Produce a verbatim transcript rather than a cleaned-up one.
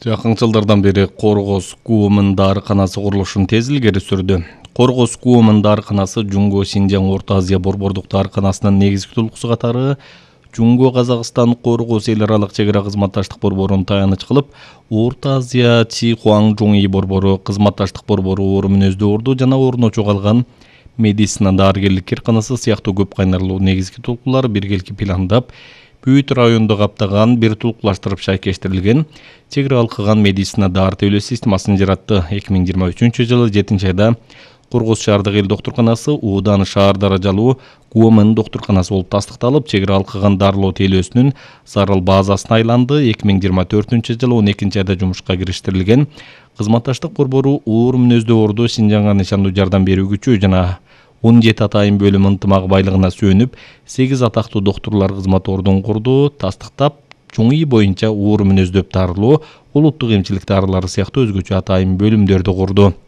Жакын жылдардан бери Коргоз КУУМдун дарыканасы курулушун тез илгери сүрдү. Коргоз КУУМдун дарыканасы Жумго Синжаң Орто Азия борбордук дарыканасынын негизги толкусу катары Жумго Казакстан Коргоз эл аралык чек ара кызматташтык борборун таяныч кылып, Орто Азия Чихуаң Жуңи борбору кызматташтык борбору оор мүнөздүү орду жана орночо калган медицина дарыгерлик кирканасы сыяктуу көп кайнарлуу негизги толкулар биргелики пландап, Бүт районду каптаган бир толкулаштырып шайкештирилген чек ара алкыган медицина дары төлөө системасын жаратты. эки миң жыйырма үчүнчү жылы жетинчи айда Коргоз шаардык эл доктурканасы уудан шаар даражалуу КУУМдун доктурканасы болуп тастыкталып, чек ара алкыган дарылоо тейлөөсүнүн зарыл базасына айланды. эки миң жыйырма төртүнчү жылы он экинчи айда жумушка кириштирилген кызматташтык борбору оор мүнөздүү орду Синжаңга нышандуу жардам берүү күчү жана он жети атайын бөлүм ынтымак байлыгына сүйөнүп, сегиз атактуу доктурлар кызмат ордун курду, тастыктап, Жуңи боюнча оор мүнөздөп дарылоо, улуттук эмчилик дарылары сыяктуу өзгөчө атайын бөлүмдөрдү курду.